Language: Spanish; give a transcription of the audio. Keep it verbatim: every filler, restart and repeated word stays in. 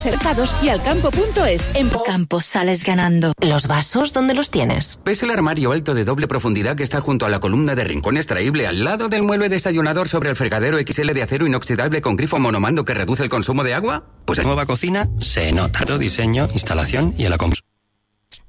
Cercados y alcampo punto es. En Campo sales ganando. ¿Los vasos dónde los tienes? ¿Ves el armario alto de doble profundidad que está junto a la columna de rincón extraíble al lado del mueble desayunador sobre el fregadero X L de acero inoxidable con grifo monomando que reduce el consumo de agua? Pues en nueva cocina se nota. Todo diseño, instalación y el acom...